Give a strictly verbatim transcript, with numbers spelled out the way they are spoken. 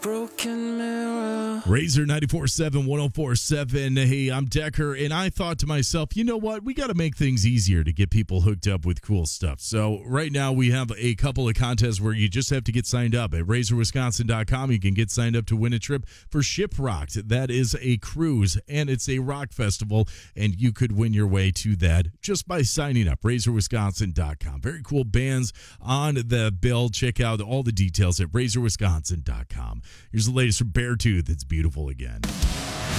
Broken mirror. Razor ninety-four point seven, one oh four point seven. Hey, I'm Decker, and I thought to myself, you know what? We got to make things easier to get people hooked up with cool stuff. So right now we have a couple of contests where you just have to get signed up. At razor wisconsin dot com, you can get signed up to win a trip for Shiprocked. That is a cruise, and it's a rock festival, and you could win your way to that just by signing up. razor wisconsin dot com. Very cool bands on the bill. Check out all the details at razor wisconsin dot com. Here's the latest from Beartooth. It's beautiful again.